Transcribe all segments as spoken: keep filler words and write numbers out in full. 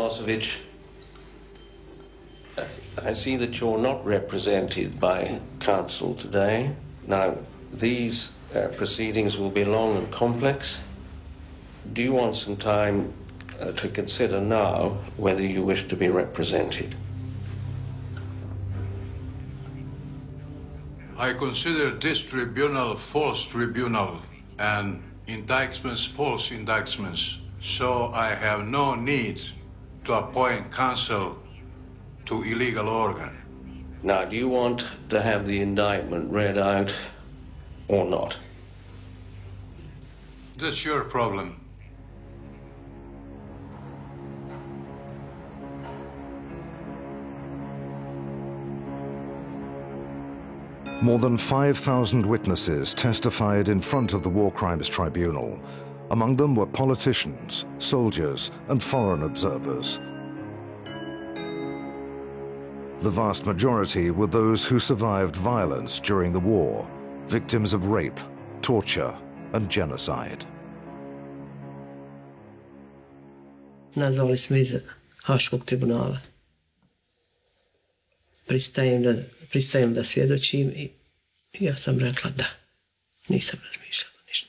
Milosevic, I see that you're not represented by counsel today. Now, these uh, proceedings will be long and complex. Do you want some time uh, to consider now whether you wish to be represented? I consider this tribunal false tribunal and indictments false indictments, so I have no need to appoint counsel to illegal organ. Now, do you want to have the indictment read out or not? That's your problem. More than five thousand witnesses testified in front of the War Crimes Tribunal. Among them were politicians, soldiers, and foreign observers. The vast majority were those who survived violence during the war, victims of rape, torture, and genocide. Nazvali smo iz Haškog tribunala. Pristajem da, pristajem da svjedočim i ja sam rekla da. Nisam razmišljala ništa.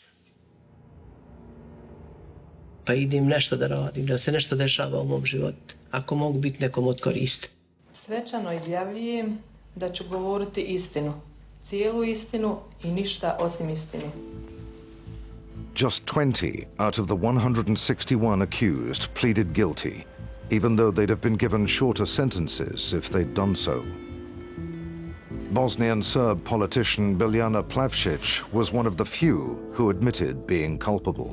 Pa idem nešto da radim, da se nešto dešava u mom životu. Ako mogu biti nekom od koristi. Svečano izjavljujem da ću govoriti istinu, cijelu istinu i ništa osim istine. Just twenty out of the one hundred sixty-one accused pleaded guilty, even though they'd have been given shorter sentences if they'd done so. Bosnian Serb politician Biljana Plavšić was one of the few who admitted being culpable.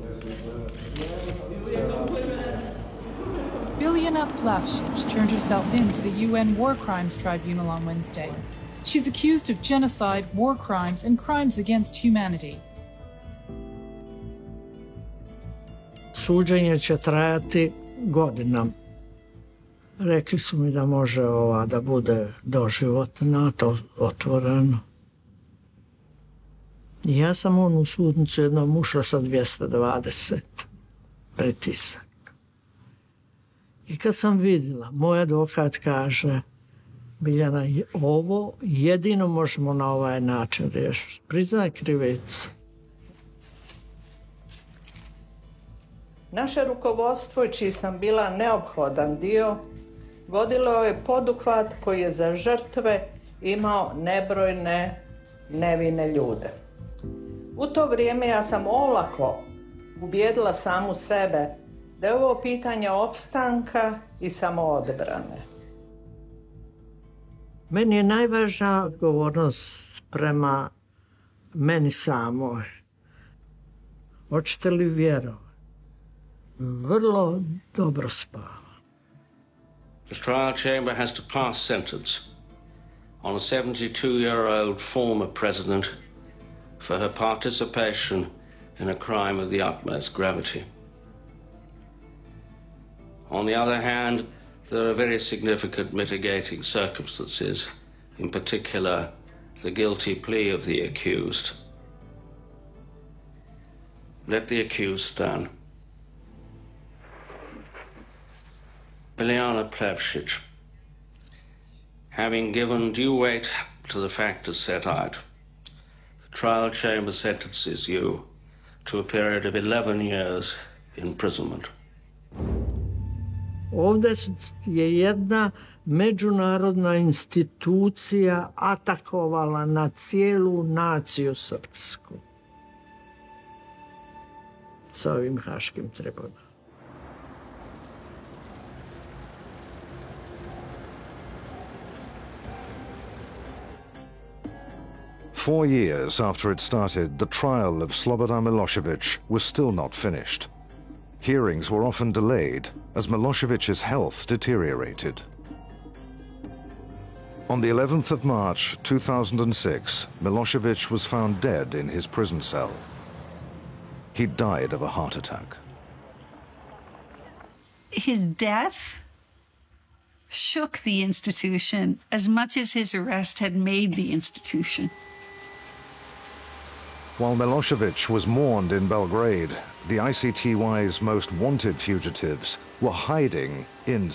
Biljana Plavšić turned herself in to the U N War Crimes Tribunal on Wednesday. She's accused of genocide, war crimes, and crimes against humanity. Suđenje će trajati godinama. Rekli su mi da može ova da bude doživotna, to otvoreno. I ja sam on u sudnicu jednom ušla sa dvjesto dvadeset pritisak. I kad sam vidjela, moj advokat kaže, Biljana, ovo jedino možemo na ovaj način riješiti. Priznaj krivicu. Naše rukovodstvo, čiji sam bila neophodan dio, vodilo je poduhvat koji je za žrtve imao nebrojne nevine ljude. U to vrijeme ja sam olako ubijedila samu sebe da je ovo pitanje opstanka i samoodbrane. Meni je najvažnija odgovornost prema meni samoj. Hoćete li vjerovati? Vrlo dobro spavam. The trial chamber has to pass sentence on a seventy-two-year-old former president for her participation in a crime of the utmost gravity. On the other hand, there are very significant mitigating circumstances, in particular, the guilty plea of the accused. Let the accused stand. Biljana Plavšić, having given due weight to the factors set out, the trial chamber sentences you to a period of eleven years imprisonment. Ovdje je jedna međunarodna institucija atakovala na cijelu naciju srpsku sa ovim Haškim tribunalom. Four years after it started, the trial of Slobodan Milosevic was still not finished. Hearings were often delayed as Milosevic's health deteriorated. On the eleventh of March two thousand six, Milosevic was found dead in his prison cell. He died of a heart attack. His death shook the institution as much as his arrest had made the institution. While Milosevic was mourned in Belgrade, the I C T Y's most wanted fugitives were hiding in